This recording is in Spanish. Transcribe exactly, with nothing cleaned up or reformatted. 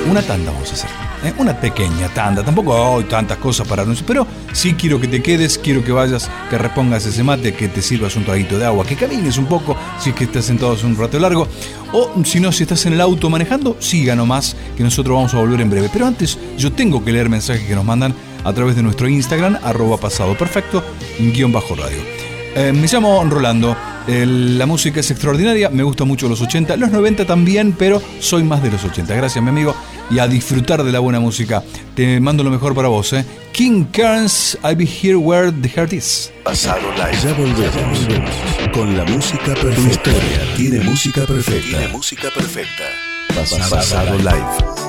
una tanda vamos a hacer, ¿eh? Una pequeña tanda, tampoco hay tantas cosas para anunciar, pero sí quiero que te quedes, quiero que vayas, que repongas ese mate, que te sirvas un traguito de agua, que camines un poco si es que estás sentado hace un rato largo, o si no, si estás en el auto manejando, siga nomás, que nosotros vamos a volver en breve. Pero antes yo tengo que leer mensajes que nos mandan a través de nuestro Instagram, arroba pasado perfecto, guión bajo radio. Eh, me llamo Rolando. El, la música es extraordinaria, me gusta mucho los ochenta, los noventa también, pero soy más de los ochenta. Gracias, mi amigo, y a disfrutar de la buena música. Te mando lo mejor para vos, ¿eh? King Carnes, I'll be here where the heart is. Pasado Live. Ya volvemos con la música perfecta. Tu historia tiene música perfecta. Tiene música perfecta. Pasado, Pasado Live.